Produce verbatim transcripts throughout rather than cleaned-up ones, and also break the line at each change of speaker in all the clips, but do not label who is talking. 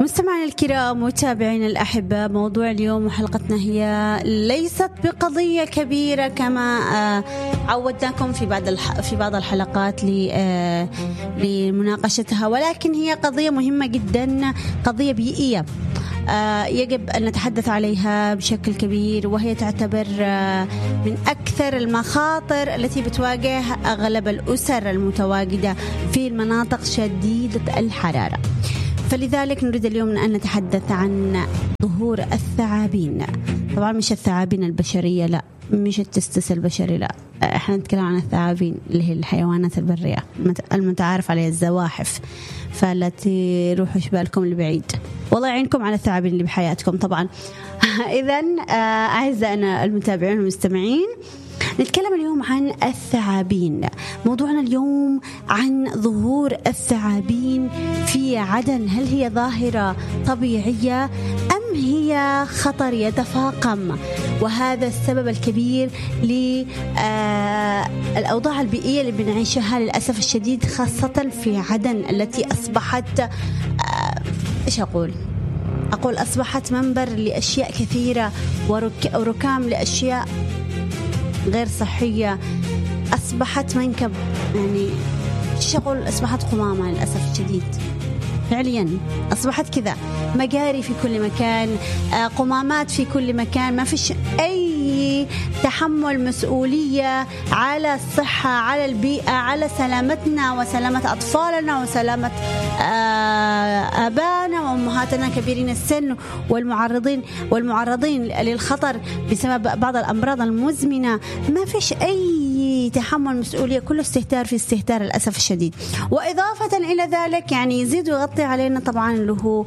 مستمعينا الكرام متابعينا الأحبة، موضوع اليوم وحلقتنا هي ليست بقضية كبيرة كما عودناكم في بعض في بعض الحلقات لمناقشتها، ولكن هي قضية مهمة جدا، قضية بيئية يجب أن نتحدث عليها بشكل كبير، وهي تعتبر من أكثر المخاطر التي بتواجه أغلب الأسر المتواجدة في المناطق شديدة الحرارة. فلذلك نريد اليوم أن نتحدث عن ظهور الثعابين. طبعا مش الثعابين البشرية، لا، مش التستس البشري، لا، احنا نتكلم عن الثعابين اللي هي الحيوانات البرية المتعارف عليها الزواحف، فلا تروحوا بالكم لبعيد، والله يعينكم على الثعابين اللي بحياتكم طبعا. إذن أعزائنا المتابعين والمستمعين، نتكلم اليوم عن الثعابين. موضوعنا اليوم عن ظهور الثعابين في عدن. هل هي ظاهرة طبيعية أم هي خطر يتفاقم؟ وهذا السبب الكبير للأوضاع البيئية اللي بنعيشها للأسف الشديد، خاصة في عدن التي أصبحت إيش أقول أقول أصبحت منبر لأشياء كثيرة وركام لأشياء غير صحية. أصبحت منكب، يعني إيش أقول، أصبحت قمامة للأسف الشديد، فعليا أصبحت كذا، مجاري في كل مكان، قمامات في كل مكان، ما فيش أي تحمل مسؤولية على الصحة، على البيئة، على سلامتنا وسلامة أطفالنا وسلامة آبائنا وأمهاتنا كبيرين السن والمعرضين والمعرضين للخطر بسبب بعض الأمراض المزمنة. ما فيش أي تحمل مسؤولية، كله استهتار في استهتار للأسف الشديد. وإضافة إلى ذلك يعني يزيد ويغطي علينا طبعا اللي هو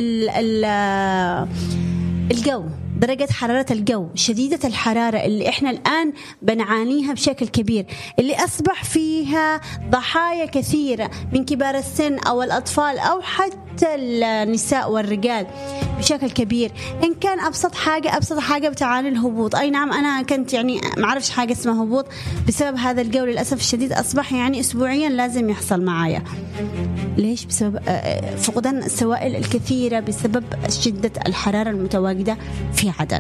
الجو، درجة حرارة الجو شديدة الحرارة اللي احنا الآن بنعانيها بشكل كبير، اللي أصبح فيها ضحايا كثيرة من كبار السن أو الأطفال أو حتى النساء والرجال بشكل كبير. إن كان أبسط حاجة أبسط حاجة بتعاني الهبوط. أي نعم، أنا كنت يعني ما أعرفش حاجة اسمها هبوط بسبب هذا الجو للأسف الشديد، أصبح يعني أسبوعيا لازم يحصل معايا. ليش؟ بسبب فقدان السوائل الكثيرة بسبب شدة الحرارة المتواجدة في عدن.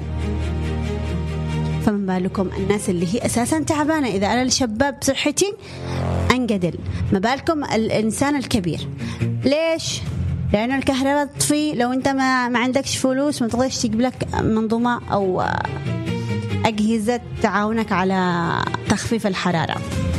فمن بالكم الناس اللي هي أساسا تعبانة؟ إذا أنا الشباب صحتي أنجدل، ما بالكم الإنسان الكبير؟ ليش؟ لأن الكهرباء تطفي، لو أنت ما, ما عندكش فلوس ما تقدرش تجيب لك منظومة أو أجهزة تعاونك على تخفيف الحرارة.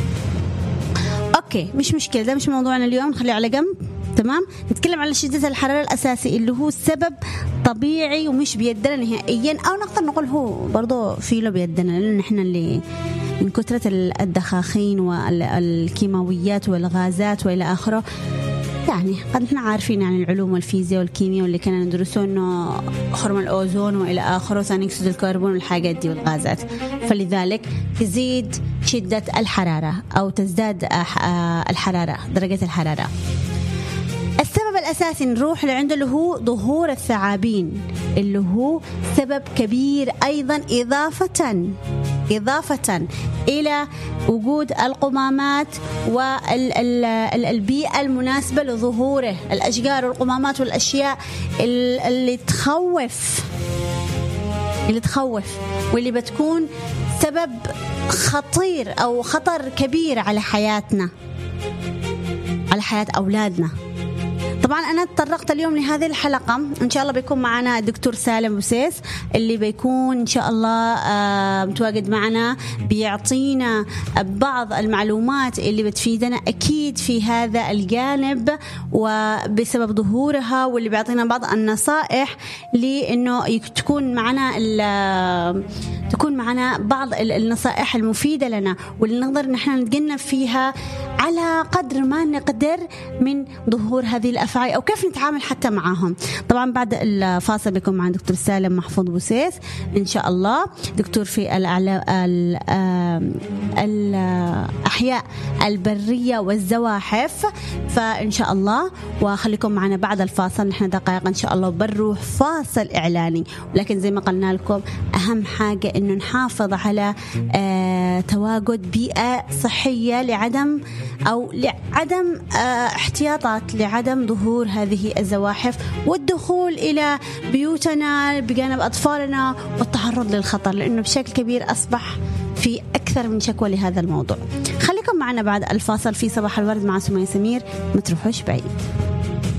أوكي، مش مشكلة، ده مش موضوعنا اليوم، خليه على جنب. تمام، نتكلم على شدة الحرارة الأساسي اللي هو سبب طبيعي ومش بيدنا نهائيا، أو نقدر نقول هو برضو في له بيدنا، لأن نحن اللي من كثرة الدخاخين والكيماويات والغازات وإلى آخره. يعني قد نحن عارفين عن العلوم والفيزياء والكيمياء واللي كنا ندرسه إنه خرم الأوزون وإلى آخره، ثاني أكسيد الكربون والحاجات دي والغازات. فلذلك تزيد شدة الحرارة أو تزداد الحرارة، درجة الحرارة. السبب الأساسي نروح لعنده اللي هو ظهور الثعابين، اللي هو سبب كبير أيضا، إضافة إضافة إلى وجود القمامات والبيئة المناسبة لظهوره، الأشجار والقمامات والأشياء اللي تخوف اللي تخوف واللي بتكون سبب خطير أو خطر كبير على حياتنا، على حياة أولادنا. طبعا أنا تطرقت اليوم لهذه الحلقة، إن شاء الله بيكون معنا الدكتور سالم بوسيس اللي بيكون إن شاء الله متواجد معنا، بيعطينا بعض المعلومات اللي بتفيدنا أكيد في هذا الجانب وبسبب ظهورها، واللي بيعطينا بعض النصائح لأنه تكون معنا تكون معنا بعض النصائح المفيدة لنا واللي نقدر نحن نتجنب فيها على قدر ما نقدر من ظهور هذه الأفعال، أو كيف نتعامل حتى معهم. طبعا بعد الفاصل بيكون مع دكتور سالم محفوظ بوسيس إن شاء الله، دكتور في الأحياء البرية والزواحف، فإن شاء الله. وخليكم معنا بعد الفاصل، نحن دقائق إن شاء الله بنروح فاصل إعلاني، ولكن زي ما قلنا لكم أهم حاجة إنه نحافظ على آه تواجد بيئة صحية لعدم أو لعدم آه احتياطات لعدم ظهور ظهور هذه الزواحف والدخول إلى بيوتنا بجانب أطفالنا والتعرض للخطر، لأنه بشكل كبير أصبح في أكثر من شكوى لهذا الموضوع. خليكم معنا بعد الفاصل في صباح الورد مع سمية سمير، ما تروحوش بعيد.